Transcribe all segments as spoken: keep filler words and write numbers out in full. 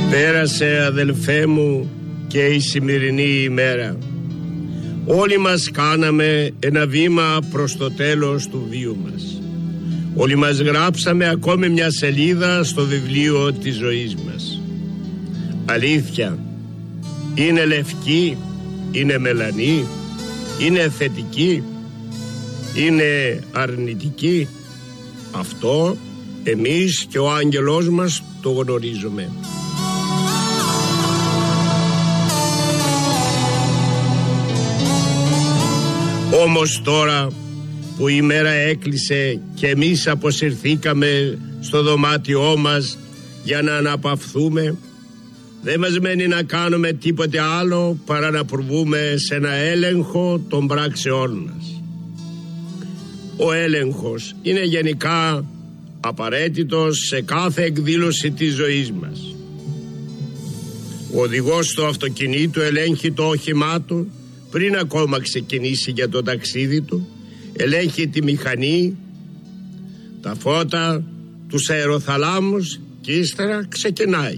Πέρασε, αδελφέ μου, και η σημερινή ημέρα. Όλοι μας κάναμε ένα βήμα προς το τέλος του βίου μας. Όλοι μας γράψαμε ακόμη μια σελίδα στο βιβλίο της ζωής μας. Αλήθεια, είναι λευκή, είναι μελανή, είναι θετική, είναι αρνητική. Αυτό εμείς και ο άγγελός μας το γνωρίζουμε. Όμως τώρα που η μέρα έκλεισε και εμείς αποσυρθήκαμε στο δωμάτιό μας για να αναπαυθούμε, δεν μας μένει να κάνουμε τίποτε άλλο παρά να προβούμε σε ένα έλεγχο των πράξεών μας. Ο έλεγχος είναι γενικά απαραίτητος σε κάθε εκδήλωση της ζωής μας. Ο οδηγός του αυτοκινήτου ελέγχει το όχημά του πριν ακόμα ξεκινήσει για το ταξίδι του, ελέγχει τη μηχανή, τα φώτα, τους αεροθαλάμους και ύστερα ξεκινάει.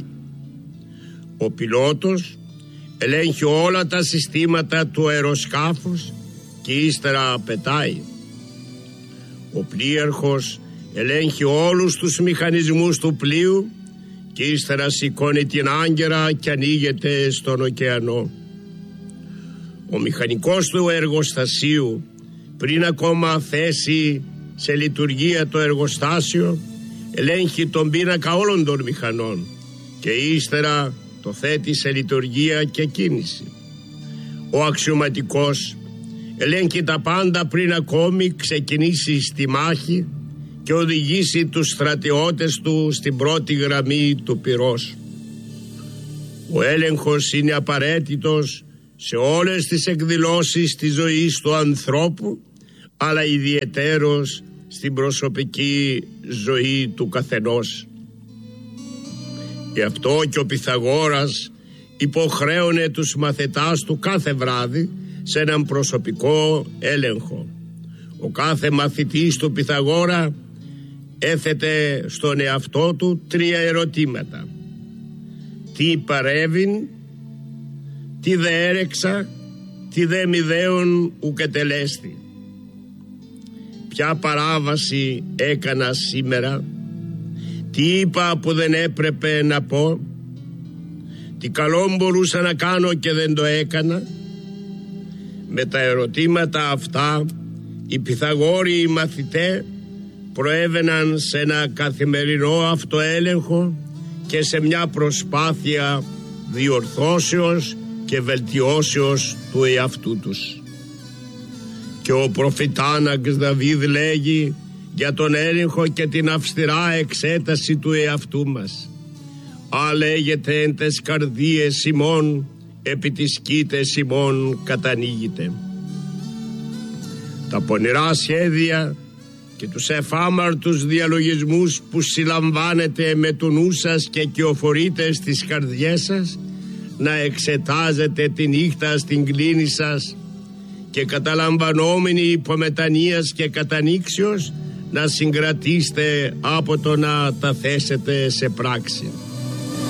Ο πιλότος ελέγχει όλα τα συστήματα του αεροσκάφους και ύστερα πετάει. Ο πλοίαρχος ελέγχει όλους τους μηχανισμούς του πλοίου και ύστερα σηκώνει την άγκυρα και ανοίγεται στον ωκεανό. Ο μηχανικός του εργοστασίου, πριν ακόμα θέσει σε λειτουργία το εργοστάσιο, ελέγχει τον πίνακα όλων των μηχανών και ύστερα το θέτει σε λειτουργία και κίνηση. Ο αξιωματικός ελέγχει τα πάντα πριν ακόμη ξεκινήσει στη μάχη και οδηγήσει τους στρατιώτες του στην πρώτη γραμμή του πυρός. Ο έλεγχος είναι απαραίτητος σε όλες τις εκδηλώσεις της ζωής του ανθρώπου, αλλά ιδιαιτέρως στην προσωπική ζωή του καθενός. Γι' αυτό και ο Πυθαγόρας υποχρέωνε τους μαθητάς του κάθε βράδυ σε έναν προσωπικό έλεγχο. Ο κάθε μαθητής του Πυθαγόρα έθετε στον εαυτό του τρία ερωτήματα. Τι παρέβην, τι δε έρεξα, τι δε μηδέον ουκετελέστη. Ποια παράβαση έκανα σήμερα, τι είπα που δεν έπρεπε να πω, τι καλό μπορούσα να κάνω και δεν το έκανα. Με τα ερωτήματα αυτά οι Πυθαγόροι οι μαθητές προέβαιναν σε ένα καθημερινό αυτοέλεγχο και σε μια προσπάθεια διορθώσεως και βελτιώσεως του εαυτού τους. Και ο προφητάναξ Δαβίδ λέγει για τον έλεγχο και την αυστηρά εξέταση του εαυτού μας. Α λέγεται εν τες καρδίες ημών, επί τις κοίτες ημών κατανοίγεται. Τα πονηρά σχέδια και τους εφάμαρτους διαλογισμούς που συλλαμβάνετε με το νου σας και κυοφορείτε στις καρδιές σας, να εξετάζετε τη νύχτα στην κλίνη σας και καταλαμβανόμενοι υπομετανοίας και κατανήξεως να συγκρατήστε από το να τα θέσετε σε πράξη.